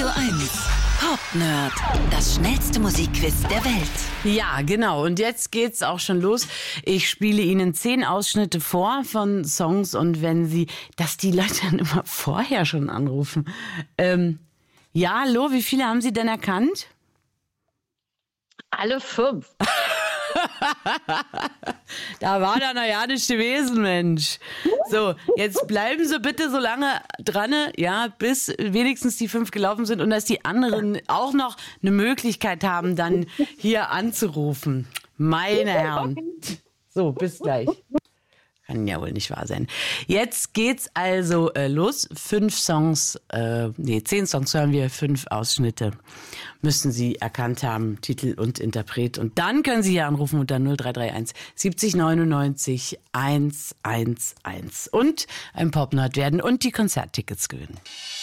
Radio 1. Pop Nerd. Das schnellste Musikquiz der Welt. Ja, genau. Und jetzt geht's auch schon los. Ich spiele Ihnen 10 Ausschnitte vor von Songs und wenn Sie, dass die Leute dann immer vorher schon anrufen. Ja, hallo, wie viele haben Sie denn erkannt? Alle 5. Da war da noch ja nicht gewesen, Mensch. So, jetzt bleiben Sie bitte so lange dran, ja, bis wenigstens die 5 gelaufen sind und dass die anderen auch noch eine Möglichkeit haben, dann hier anzurufen. Meine Herren. So, bis gleich. Kann ja wohl nicht wahr sein. Jetzt geht's also los. 10 Songs hören wir, 5 Ausschnitte. Müssen Sie erkannt haben, Titel und Interpret. Und dann können Sie hier anrufen unter 0331 70 99 111 und ein Pop-Nerd werden und die Konzerttickets gewinnen.